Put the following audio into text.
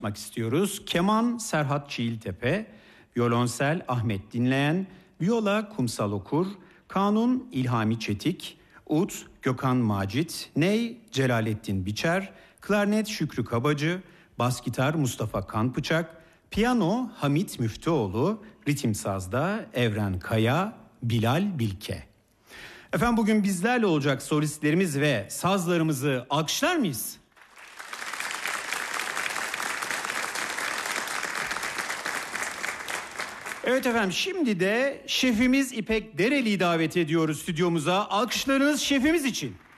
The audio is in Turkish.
istiyoruz. Keman Serhat Çiğiltepe, violonsel Ahmet Dinleyen, viola Kumsal Okur, kanun İlhami Çetik, ud Gökhan Macit, ney Celalettin Biçer, klarnet Şükrü Kabacı, bas gitar Mustafa Kanbıçak, piyano Hamit Müftüoğlu, ritim sazda Evren Kaya, Bilal Bilke. Efendim bugün bizlerle olacak solistlerimiz ve sazlarımızı alkışlar mıyız? Evet efendim, şimdi de şefimiz İpek Dereli'yi davet ediyoruz stüdyomuza. Alkışlarınız şefimiz için.